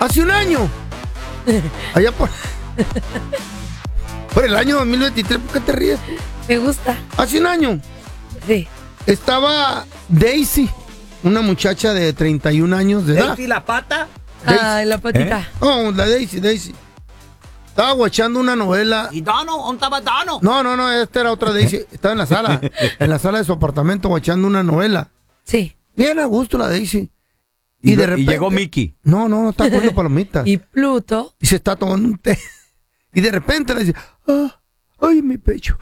Hace un año. Allá por el año 2023, ¿por qué te ríes? Me gusta. Hace un año. Sí. Estaba Daisy, una muchacha de 31 años de edad. ¿Daisy la pata? Ay, la patita. No, la Daisy. Estaba guachando una novela. ¿Y Dono? ¿Dónde estaba Dono? No, esta era otra Daisy. Estaba en la sala de su apartamento guachando una novela. Sí. Bien a gusto la Daisy. Y de repente... Y llegó Mickey. No, está comiendo palomitas. Y Pluto. Y se está tomando un té. Y de repente le dice, ay, mi pecho.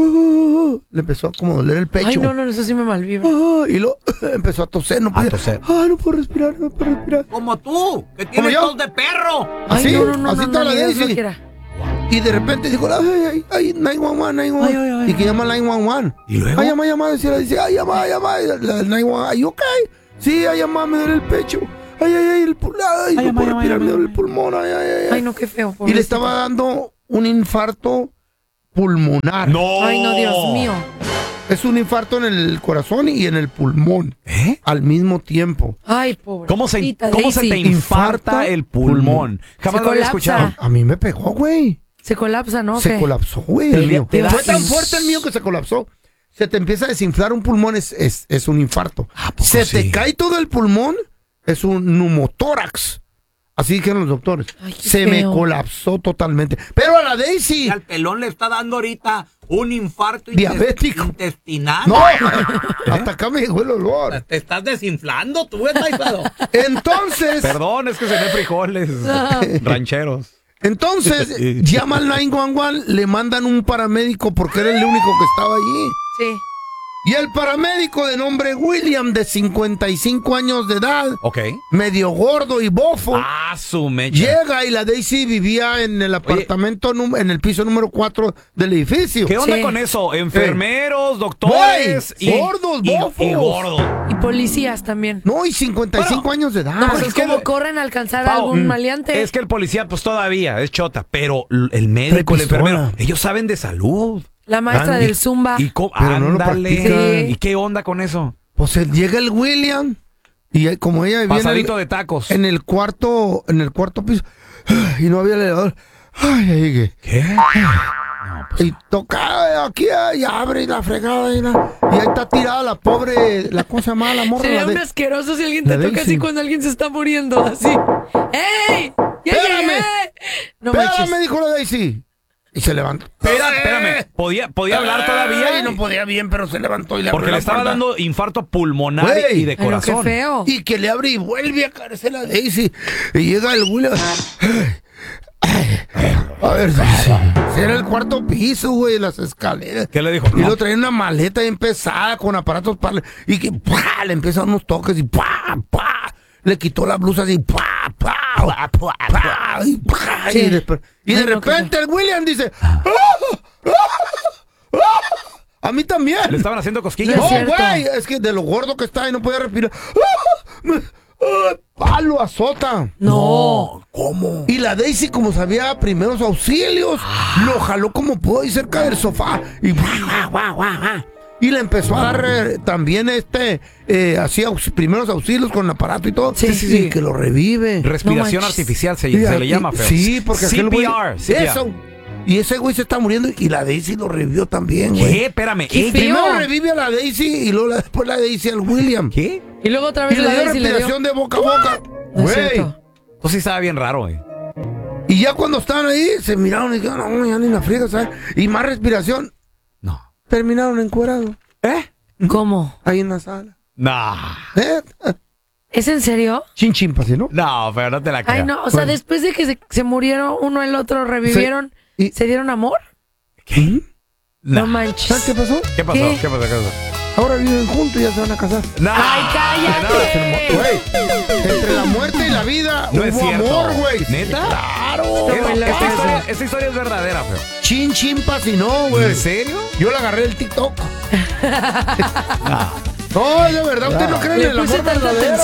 Le empezó a como doler el pecho. Ay, no, eso sí me malvibra. Y luego empezó a toser, no puedo respirar. Como tú, que tienes tos de perro. Así, no, así está la Daisy. Y de repente dijo, ay, 911. Y que llama 911. ¿Y luego? Ay, llama, decía, llama. La 911, ¿ay, ok? Sí, ay, llama, me duele el pecho. Ay, no puedo respirar, me duele el pulmón. Ay, no, qué feo. Y le estaba dando un infarto pulmonar. ¡No! Ay, no, Dios mío. Es un infarto en el corazón y en el pulmón. Al mismo tiempo. Ay, pobre. ¿Cómo se te infarta el pulmón? Jamás lo había escuchado. A mí me pegó, güey. Se colapsa, ¿no? Se colapsó, güey. El mío. te da Fue tan fuerte el mío que se colapsó. Se te empieza a desinflar un pulmón, es un infarto. Se te cae todo el pulmón, es un neumotórax. Así dijeron los doctores. Ay, qué se feo. me colapsó totalmente. Pero a la Daisy. Y al pelón le está dando ahorita un infarto diabético intestinal. No, hasta acá me llegó el olor. Te estás desinflando, tú, Taifado. Entonces. Perdón, es que cené frijoles rancheros. Entonces, llama al 911, le mandan un paramédico porque era el único que estaba allí. Sí. Y el paramédico de nombre William, de 55 años de edad, medio gordo y bofo, su mecha. llega y la Daisy vivía en el apartamento, en el piso número 4 del edificio. ¿Qué onda con eso? Enfermeros, doctores, gordos, bofos. Y gordos. Y policías también. No, y 55 años de edad. No, pues es como corren a alcanzar a algún maleante. Es que el policía, pues todavía es chota, pero el médico, el enfermero, ellos saben de salud. La maestra del Zumba. Pero no lo practican. ¿Y qué onda con eso? Pues llega el William y como ella vivía pasadito de tacos en el cuarto piso y no había elevador. Ay, ¿qué? Y toca aquí y abre y la fregada y ahí está tirada la pobre, ¿cómo se llama la morra? Sería un asqueroso si alguien te toca así cuando alguien se está muriendo, así. ¡Ey! ¡Espérame! No ¡Espérame! Dijo la Daisy. Y se levantó. Espérame. ¿Podía hablar todavía? Y no podía bien, pero se levantó y le abrió porque le estaba dando infarto pulmonar y de corazón. Qué feo. Y que le abre y vuelve a caerse la Daisy. Y llega el William. A ver, si era el cuarto piso, güey, las escaleras. ¿Qué le dijo? Y lo traía una maleta bien pesada con aparatos para... Y que le empiezan unos toques y le quitó la blusa así, y de repente el William dice, a mí también. Le estaban haciendo cosquillas. No, güey, es que de lo gordo que está y no podía respirar. Lo azota. No. ¿Cómo? Y la Daisy, como sabía primeros auxilios, lo jaló como pudo y cerca del sofá. Y le empezó a dar también hacía primeros auxilios con el aparato y todo. Sí. Y que lo revive. Respiración artificial se le llama, feo. Sí, porque CPR. Eso. Y ese güey se está muriendo y la Daisy lo revivió también, güey. ¿Qué? Espérame. Primero revive a la Daisy y luego después la Daisy al William. ¿Qué? Y luego otra vez Y la le dio Daisy respiración de boca a boca. No es Güey. cierto. Pues sí estaba bien raro, güey. Y ya cuando estaban ahí, se miraron y dijeron, no, ya ni la friega, ¿sabes? Y más respiración. No. Terminaron encuerados. ¿Cómo? Ahí en la sala. No. ¿Es en serio? Chinchimpasi, ¿no? No, pero no te la creo. Ay, no. O sea, después de que se murieron uno el otro, revivieron, ¿se dieron amor? ¿Qué? No manches. ¿Sabes qué pasó? ¿Qué pasó? ¿Qué? ¿Qué pasó? Ahora viven juntos y ya se van a casar. No. ¡Ay, cállate! Güey, entre la muerte y la vida No es hubo cierto. amor, güey. ¿Neta? ¡Claro! Esta historia es verdadera, feo. Chinchimpasi, no, güey. ¿En serio? Yo la agarré del TikTok. No, de verdad, usted no cree en Le el amor puse tanta verdadero.